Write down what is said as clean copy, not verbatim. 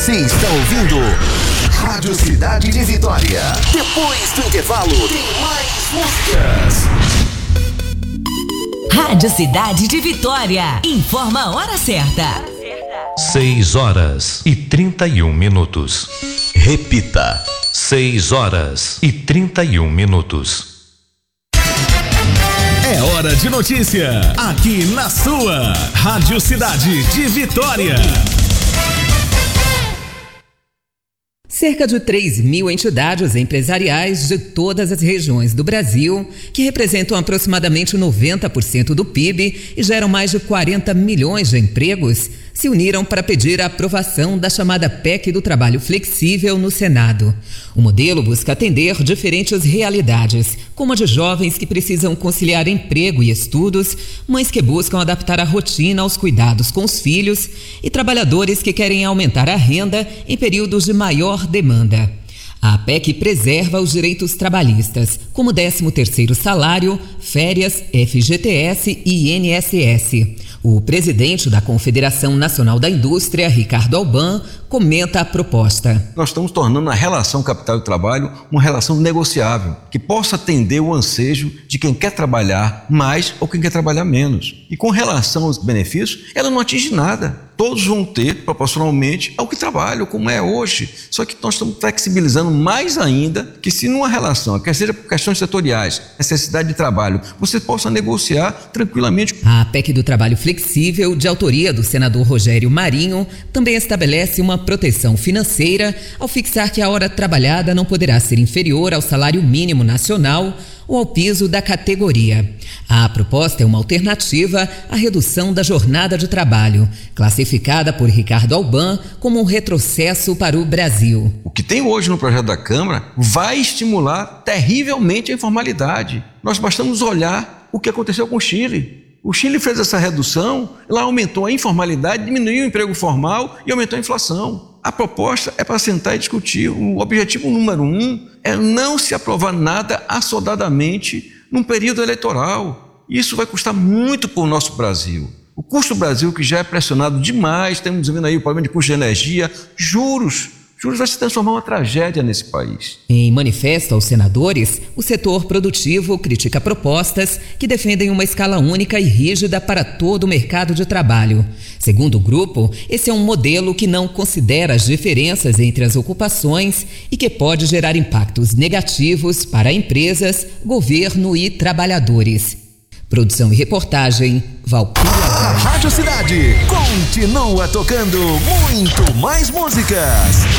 Você está ouvindo Rádio Cidade de Vitória. Depois do intervalo, tem mais músicas. Rádio Cidade de Vitória. Informa a hora certa. 6h31. Repita. 6h31. É hora de notícia, aqui na sua Rádio Cidade de Vitória. Cerca de 3.000 entidades empresariais de todas as regiões do Brasil, que representam aproximadamente 90% do PIB e geram mais de 40 milhões de empregos, se uniram para pedir a aprovação da chamada PEC do Trabalho Flexível no Senado. O modelo busca atender diferentes realidades, como a de jovens que precisam conciliar emprego e estudos, mães que buscam adaptar a rotina aos cuidados com os filhos e trabalhadores que querem aumentar a renda em períodos de maior demanda. A PEC preserva os direitos trabalhistas, como 13º salário, férias, FGTS e INSS. O presidente da Confederação Nacional da Indústria, Ricardo Alban, comenta a proposta. Nós estamos tornando a relação capital e trabalho uma relação negociável, que possa atender o ansejo de quem quer trabalhar mais ou quem quer trabalhar menos. E com relação aos benefícios, ela não atinge nada. Todos vão ter proporcionalmente ao que trabalham, como é hoje. Só que nós estamos flexibilizando mais ainda, que se numa relação, quer seja por questões setoriais, necessidade de trabalho, você possa negociar tranquilamente. A PEC do Trabalho Flexível, de autoria do senador Rogério Marinho, também estabelece uma proteção financeira ao fixar que a hora trabalhada não poderá ser inferior ao salário mínimo nacional ou ao piso da categoria. A proposta é uma alternativa à redução da jornada de trabalho, classificada por Ricardo Alban como um retrocesso para o Brasil. O que tem hoje no projeto da Câmara vai estimular terrivelmente a informalidade. Nós bastamos olhar o que aconteceu com o Chile. O Chile fez essa redução, lá aumentou a informalidade, diminuiu o emprego formal e aumentou a inflação. A proposta é para sentar e discutir. O objetivo número 1 é não se aprovar nada assodadamente num período eleitoral. Isso vai custar muito para o nosso Brasil. O custo do Brasil, que já é pressionado demais, temos vendo aí o problema de custo de energia, juros vai se transformar em uma tragédia nesse país. Em manifesto aos senadores, o setor produtivo critica propostas que defendem uma escala única e rígida para todo o mercado de trabalho. Segundo o grupo, esse é um modelo que não considera as diferenças entre as ocupações e que pode gerar impactos negativos para empresas, governo e trabalhadores. Produção e reportagem, Valquíria. A Rádio Cidade continua tocando muito mais músicas.